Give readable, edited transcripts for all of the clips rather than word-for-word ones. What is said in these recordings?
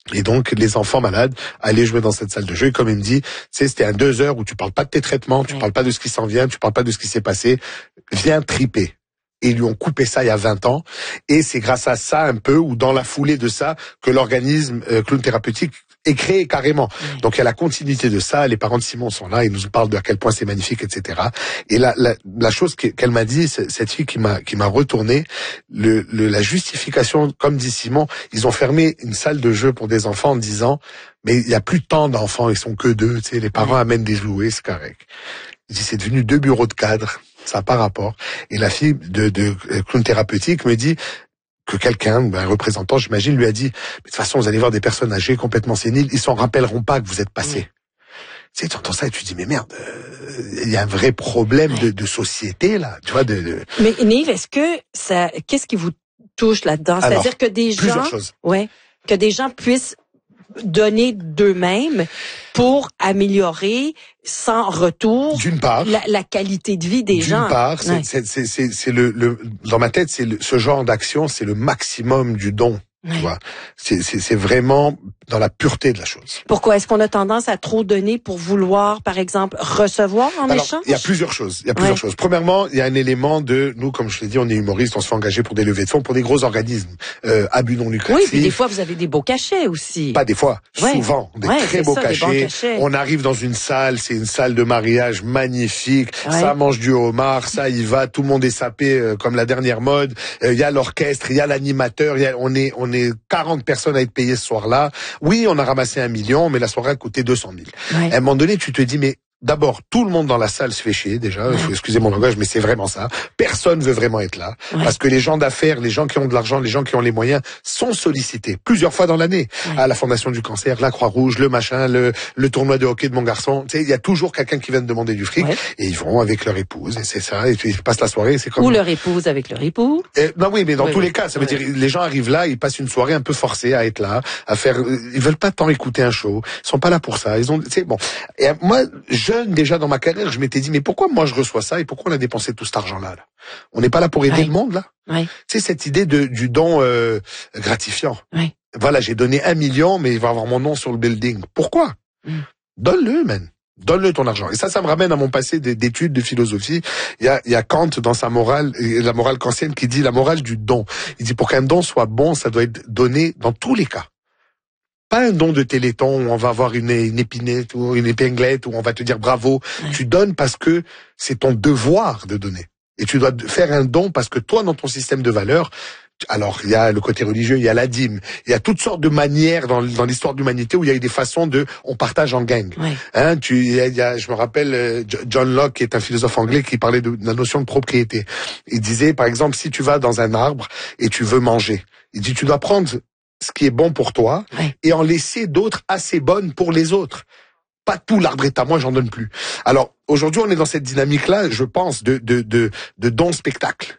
Et donc, les enfants malades allaient jouer dans cette salle de jeu. Et comme il me dit, c'était un 2 heures où tu parles pas de tes traitements, tu parles pas de ce qui s'en vient, tu parles pas de ce qui s'est passé. Viens triper. Et ils lui ont coupé ça il y a 20 ans. Et c'est grâce à ça un peu, ou dans la foulée de ça, que l'organisme Clown Thérapeutique est créé carrément. Donc il y a la continuité de ça. Les parents de Simon sont là, ils nous parlent de à quel point c'est magnifique, etc. Et la chose qu'elle m'a dit, cette fille qui m'a retourné, la justification, comme dit Simon, ils ont fermé une salle de jeu pour des enfants en disant, mais il y a plus tant d'enfants, ils sont que 2, tu sais, les parents amènent des jouets, c'est correct. Il dit, c'est devenu 2 bureaux de cadre. Ça n'a pas rapport. Et la fille de Clown Thérapeutique me dit que quelqu'un, un représentant, j'imagine, lui a dit, mais de toute façon, vous allez voir des personnes âgées complètement séniles, ils s'en rappelleront pas que vous êtes passé. Tu sais, tu entends ça et tu te dis, mais merde, il y a un vrai problème de société, là, tu vois, Mais Nive, qu'est-ce qui vous touche là-dedans? C'est-à-dire que des gens... Plusieurs choses. Ouais. Que des gens puissent donner d'eux-mêmes pour améliorer sans retour d'une part la qualité de vie des gens. D'une part, c'est dans ma tête, ce genre d'action, c'est le maximum du don. Tu vois, c'est vraiment dans la pureté de la chose. Pourquoi est-ce qu'on a tendance à trop donner pour vouloir, par exemple, recevoir en échange? Il y a plusieurs choses. Premièrement, il y a un élément de nous, comme je l'ai dit, on est humoristes, on se fait engager pour des levées de fonds pour des gros organismes à but non lucratif. Oui, puis des fois vous avez des beaux cachets aussi. Pas des fois, souvent des très beaux cachets. On arrive dans une salle, c'est une salle de mariage magnifique. Ça mange du homard, ça y va, tout le monde est sapé comme la dernière mode. Il y a l'orchestre, il y a l'animateur, on est 40 personnes à être payées ce soir-là. Oui, on a ramassé 1 million, mais la soirée a coûté 200 000. À un moment donné, tu te dis, mais d'abord, tout le monde dans la salle se fait chier, déjà. Il faut excuser mon langage, mais c'est vraiment ça. Personne veut vraiment être là. Parce que les gens d'affaires, les gens qui ont de l'argent, les gens qui ont les moyens, sont sollicités plusieurs fois dans l'année. À la Fondation du Cancer, la Croix-Rouge, le machin, le tournoi de hockey de mon garçon. Tu sais, il y a toujours quelqu'un qui vient de demander du fric. Et ils vont avec leur épouse, et c'est ça. Et puis, ils passent la soirée, c'est comme... Ou leur épouse avec leur époux. Non, oui, mais dans tous les cas, ça veut dire, les gens arrivent là, ils passent une soirée un peu forcée à être là, à faire, ils veulent pas tant écouter un show. Ils sont pas là pour ça. Ils ont, tu sais, bon. Et moi, jeune, déjà dans ma carrière, je m'étais dit, mais pourquoi moi je reçois ça et pourquoi on a dépensé tout cet argent-là, là? On n'est pas là pour aider le monde, là? Tu sais, cette idée du don gratifiant. Voilà, j'ai donné 1 million, mais il va avoir mon nom sur le building. Pourquoi? Donne-le, man. Donne-le ton argent. Et ça me ramène à mon passé d'études de philosophie. Il y a Kant dans sa morale, la morale kantienne, qui dit la morale du don. Il dit, pour qu'un don soit bon, ça doit être donné dans tous les cas. Pas un don de Téléthon où on va avoir une épinette ou une épinglette où on va te dire bravo. Tu donnes parce que c'est ton devoir de donner. Et tu dois faire un don parce que toi, dans ton système de valeurs, alors il y a le côté religieux, il y a la dîme, il y a toutes sortes de manières dans l'histoire de l'humanité où il y a eu des façons on partage en gang. Je me rappelle John Locke, qui est un philosophe anglais, qui parlait de la notion de propriété. Il disait, par exemple, si tu vas dans un arbre et tu veux manger, il dit, tu dois prendre ce qui est bon pour toi et en laisser d'autres assez bonnes pour les autres. Pas tout l'arbre est à moi, j'en donne plus. Alors, aujourd'hui, on est dans cette dynamique-là, je pense, de don spectacle.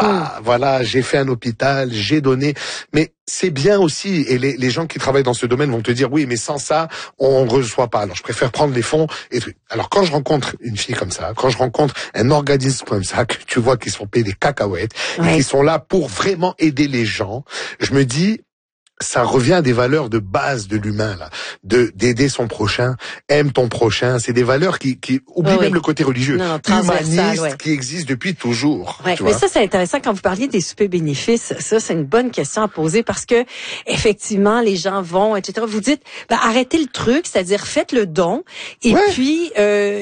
Voilà, j'ai fait un hôpital, j'ai donné, mais c'est bien aussi, et les gens qui travaillent dans ce domaine vont te dire, oui, mais sans ça, on reçoit pas. Alors, je préfère prendre les fonds et tout. Alors, quand je rencontre une fille comme ça, quand je rencontre un organisme comme ça, que tu vois qu'ils se font payer des cacahuètes, et qui sont là pour vraiment aider les gens, je me dis, ça revient à des valeurs de base de l'humain, là, d'aider son prochain, aime ton prochain. C'est des valeurs qui oublient même le côté religieux, humaniste, qui existe depuis toujours. Mais ça, c'est intéressant quand vous parliez des soupers bénéfices. Ça, c'est une bonne question à poser parce que effectivement, les gens vont, etc. Vous dites, arrêtez le truc, c'est-à-dire faites le don et puis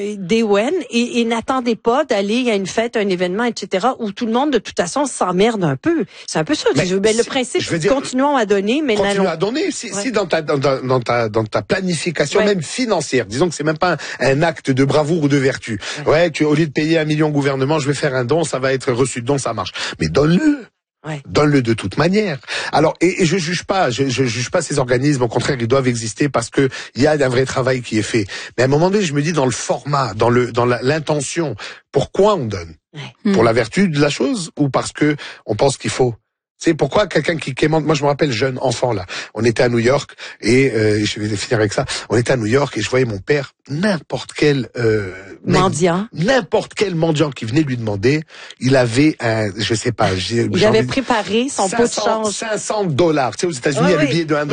et n'attendez pas d'aller à une fête, à un événement, etc. où tout le monde de toute façon s'emmerde un peu. C'est un peu ça. Le principe, continuons à donner. Continue à donner. Si dans ta planification même financière, disons que c'est même pas un acte de bravoure ou de vertu. Au lieu de payer 1 million au gouvernement, je vais faire un don, ça va être reçu de don, ça marche. Mais donne-le. Donne-le de toute manière. Alors, et je juge pas ces organismes, au contraire, ils doivent exister parce que il y a un vrai travail qui est fait. Mais à un moment donné, je me dis dans le format, dans l'intention, pourquoi on donne? Pour la vertu de la chose ou parce que on pense qu'il faut? C'est pourquoi quelqu'un qui quémande. Moi, je me rappelle jeune enfant là. On était à New York et je vais finir avec ça. On était à New York et je voyais mon père, n'importe quel mendiant qui venait lui demander. Il avait il avait préparé son pot de change. $500. Tu sais, aux États-Unis, il y a le billet de $1.